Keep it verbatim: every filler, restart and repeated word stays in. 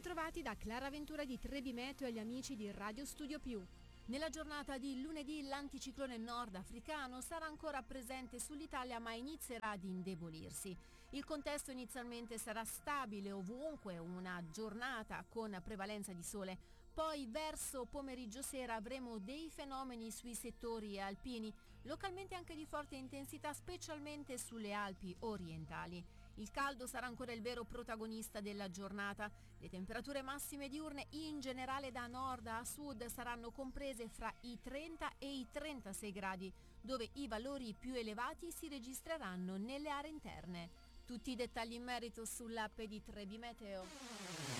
bentrovati da Clara Ventura di Trebi Meteo e agli amici di Radio Studio Più. Nella giornata di lunedì l'anticiclone nordafricano sarà ancora presente sull'Italia ma inizierà ad indebolirsi. Il contesto inizialmente sarà stabile ovunque, una giornata con prevalenza di sole. Poi verso pomeriggio sera avremo dei fenomeni sui settori alpini, localmente anche di forte intensità, specialmente sulle Alpi orientali. Il caldo sarà ancora il vero protagonista della giornata. Le temperature massime diurne in generale da nord a sud saranno comprese fra i trenta e i trentasei gradi, dove i valori più elevati si registreranno nelle aree interne. Tutti i dettagli in merito sull'app di Trebi Meteo.